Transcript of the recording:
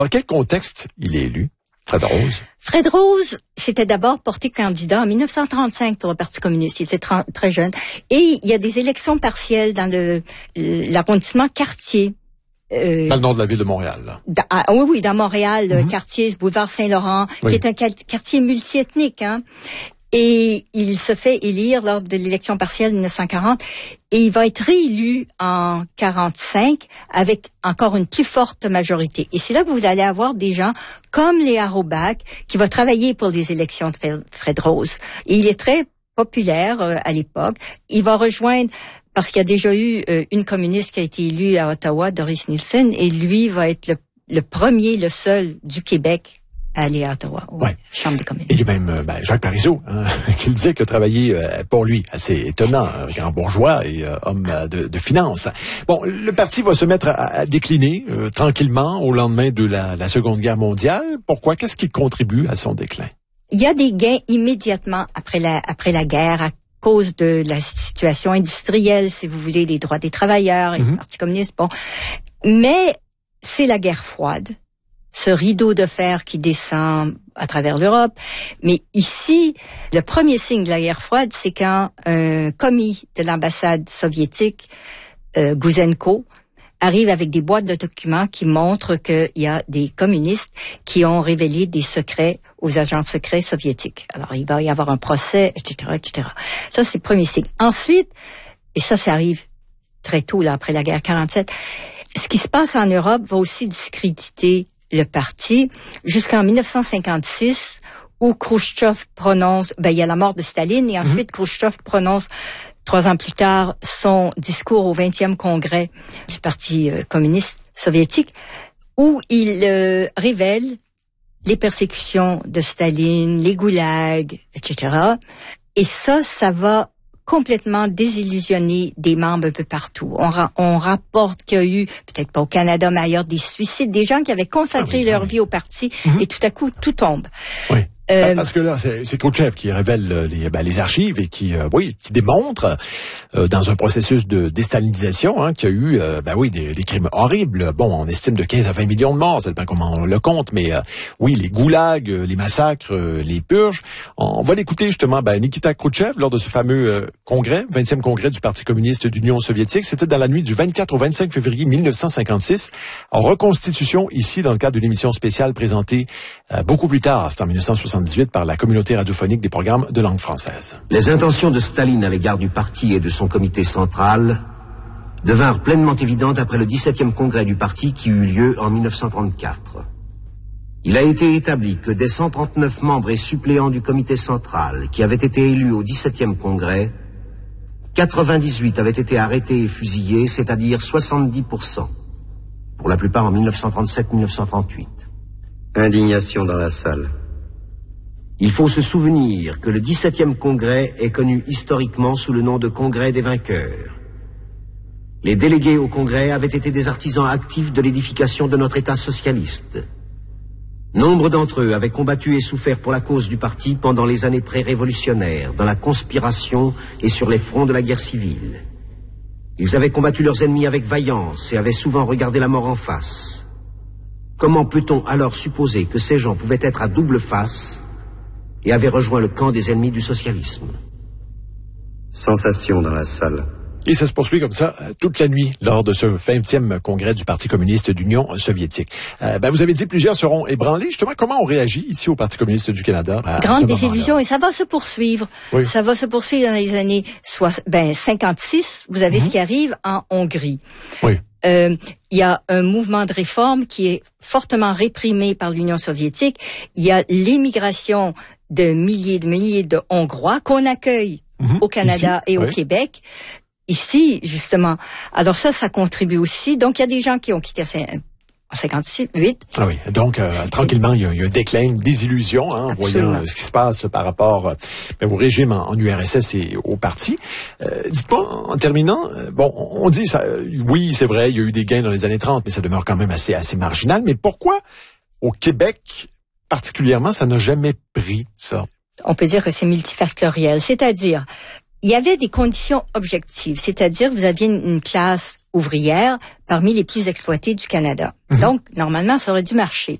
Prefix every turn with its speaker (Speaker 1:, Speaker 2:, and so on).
Speaker 1: Dans quel contexte il est élu, Fred Rose?
Speaker 2: Fred Rose s'était d'abord porté candidat en 1935 pour le Parti communiste. Il était très jeune. Et il y a des élections partielles dans l'arrondissement Cartier.
Speaker 1: Dans le nord de la ville de Montréal.
Speaker 2: Oui, dans Montréal, Cartier, boulevard Saint-Laurent, qui est un quartier multiethnique, hein. Et il se fait élire lors de l'élection partielle de 1940 et il va être réélu en 45 avec encore une plus forte majorité. Et c'est là que vous allez avoir des gens comme Léa Robach qui va travailler pour les élections de Fred Rose. Et il est très populaire à l'époque. Il va rejoindre, parce qu'il y a déjà eu une communiste qui a été élue à Ottawa, Doris Nielsen, et lui va être le premier, le seul du Québec à aller à Ottawa, Chambre des communes.
Speaker 1: Et il y a même Jacques Parizeau, qui le disait, qu'il a travaillé pour lui. Assez étonnant, grand bourgeois et homme de finance. Bon, le parti va se mettre à décliner tranquillement au lendemain de la Seconde Guerre mondiale. Pourquoi? Qu'est-ce qui contribue à son déclin?
Speaker 2: Il y a des gains immédiatement après la guerre à cause de la situation industrielle, si vous voulez, les droits des travailleurs et le Parti communiste. Bon, mais c'est la guerre froide. Ce rideau de fer qui descend à travers l'Europe. Mais ici, le premier signe de la guerre froide, c'est quand un commis de l'ambassade soviétique, Gouzenko, arrive avec des boîtes de documents qui montrent qu'il y a des communistes qui ont révélé des secrets aux agents secrets soviétiques. Alors, il va y avoir un procès, etc., etc. Ça, c'est le premier signe. Ensuite, et ça arrive très tôt, là, après la guerre 47, ce qui se passe en Europe va aussi discréditer le parti jusqu'en 1956 où Khrouchtchev prononce, il y a la mort de Staline et ensuite Khrouchtchev prononce 3 ans plus tard son discours au 20e congrès du Parti communiste soviétique où il révèle les persécutions de Staline, les goulags, etc. Et ça va complètement désillusionné des membres un peu partout. On rapporte qu'il y a eu, peut-être pas au Canada, mais ailleurs, des suicides, des gens qui avaient consacré leur vie au parti, et tout à coup, tout tombe.
Speaker 1: Oui. Parce que là, c'est Khrouchtchev qui révèle les archives et qui démontre dans un processus de déstalinisation qu'il y a eu des crimes horribles. Bon, on estime de 15 à 20 millions de morts, ça dépend comment on le compte, mais les goulags, les massacres, les purges. On va l'écouter justement, Nikita Khrouchtchev lors de ce fameux congrès, 20e congrès du Parti communiste d'Union soviétique. C'était dans la nuit du 24 au 25 février 1956. En reconstitution ici dans le cadre d'une émission spéciale présentée beaucoup plus tard, c'était en 1978 par la communauté radiophonique des programmes de langue française.
Speaker 3: Les intentions de Staline à l'égard du parti et de son comité central devinrent pleinement évidentes après le 17e congrès du parti qui eut lieu en 1934. Il a été établi que des 139 membres et suppléants du comité central qui avaient été élus au 17e congrès, 98 avaient été arrêtés et fusillés, c'est-à-dire 70%, pour la plupart en 1937-1938.
Speaker 4: Indignation dans la salle.
Speaker 3: Il faut se souvenir que le 17e congrès est connu historiquement sous le nom de congrès des vainqueurs. Les délégués au congrès avaient été des artisans actifs de l'édification de notre État socialiste. Nombre d'entre eux avaient combattu et souffert pour la cause du parti pendant les années pré-révolutionnaires, dans la conspiration et sur les fronts de la guerre civile. Ils avaient combattu leurs ennemis avec vaillance et avaient souvent regardé la mort en face. Comment peut-on alors supposer que ces gens pouvaient être à double face et avaient rejoint le camp des ennemis du socialisme?
Speaker 4: Sensation dans la salle.
Speaker 1: Et ça se poursuit comme ça toute la nuit lors de ce 20e congrès du Parti communiste d'Union soviétique. Vous avez dit plusieurs seront ébranlés. Justement, comment on réagit ici au Parti communiste du Canada?
Speaker 2: Grande désillusion, et ça va se poursuivre.
Speaker 1: Oui.
Speaker 2: Ça va se poursuivre dans les années 56. Vous avez ce qui arrive en Hongrie.
Speaker 1: Oui.
Speaker 2: Il y a un mouvement de réforme qui est fortement réprimé par l'Union soviétique. Il y a l'émigration de milliers de Hongrois qu'on accueille au Canada
Speaker 1: ici,
Speaker 2: et au Québec. Ici, justement. Alors ça contribue aussi. Donc, il y a des gens qui ont quitté en 58.
Speaker 1: Ah oui. Donc, tranquillement, il y a un déclin, une désillusion, en voyant ce qui se passe par rapport au régime en URSS et au parti. Dites-moi, en terminant, on dit ça, oui, c'est vrai, il y a eu des gains dans les années 30, mais ça demeure quand même assez marginal. Mais pourquoi, au Québec, particulièrement, ça n'a jamais pris, ça?
Speaker 2: On peut dire que c'est multifactoriel. C'est-à-dire, il y avait des conditions objectives. C'est-à-dire, vous aviez une classe ouvrières parmi les plus exploitées du Canada. Donc, normalement, ça aurait dû marcher.